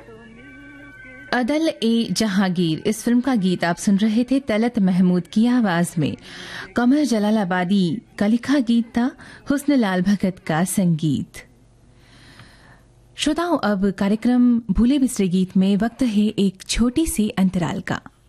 अदल ए जहांगीर इस फिल्म का गीत आप सुन रहे थे तलत महमूद की आवाज में। कमर जलालाबादी का लिखा गीत था, हुस्न लाल भगत का संगीत। श्रोताओं, अब कार्यक्रम भूले बिसरे गीत में वक्त है एक छोटी सी अंतराल का।